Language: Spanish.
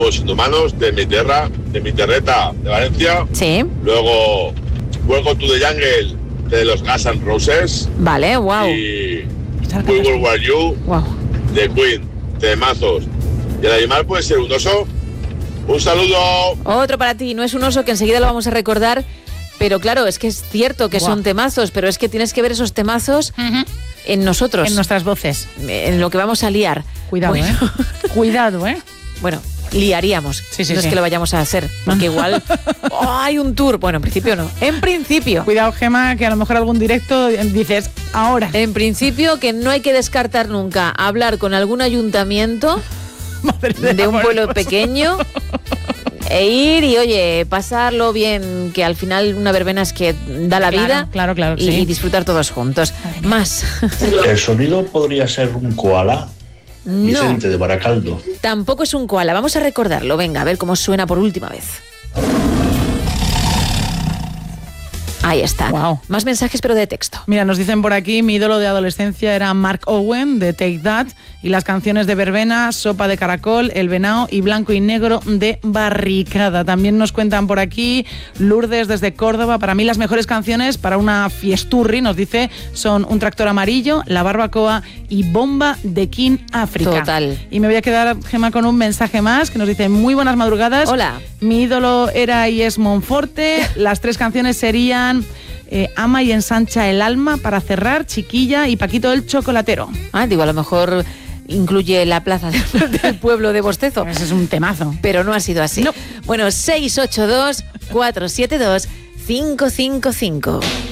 Los Inhumanos de mi tierra, de mi terreta de Valencia. Sí. Luego Welcome to the Jungle de los Guns N' Roses. Vale, wow. Y We Will Wear You de Queen, de Mazos. Y el animal puede ser un oso. Un saludo. Otro para ti, no es un oso que enseguida lo vamos a recordar, pero claro, es que es cierto que son temazos, pero es que tienes que ver esos temazos en nosotros. En nuestras voces. En lo que vamos a liar. Cuidado, Cuidado, Bueno, liaríamos. No es que lo vayamos a hacer, porque igual hay un tour. Bueno, en principio no. En principio. Cuidado, Gemma, que a lo mejor algún directo dices ahora. En principio que no hay que descartar nunca hablar con algún ayuntamiento de un pueblo pequeño e ir y, oye, pasarlo bien, que al final una verbena es que da la vida. Claro, y disfrutar todos juntos. Más. ¿El sonido podría ser un koala? No. Vicente de Baracaldo. Tampoco es un koala. Vamos a recordarlo. Venga, a ver cómo suena por última vez. Ahí está. Wow. Más mensajes, pero de texto. Mira, nos dicen por aquí, mi ídolo de adolescencia era Mark Owen, de Take That, y las canciones de verbena, Sopa de Caracol, El Venao y Blanco y Negro de Barricada. También nos cuentan por aquí, Lourdes desde Córdoba, para mí las mejores canciones para una fiesturri, nos dice, son Un Tractor Amarillo, La Barbacoa y Bomba de King África. Total. Y me voy a quedar, Gemma, con un mensaje más que nos dice, muy buenas madrugadas. Hola. Mi ídolo era y es Monforte, las 3 canciones serían Ama y ensancha el alma, para cerrar, Chiquilla y Paquito el Chocolatero. Digo, a lo mejor incluye la plaza del pueblo de Bostezo. Ese es un temazo. Pero no ha sido así. No. Bueno, 682-472-555.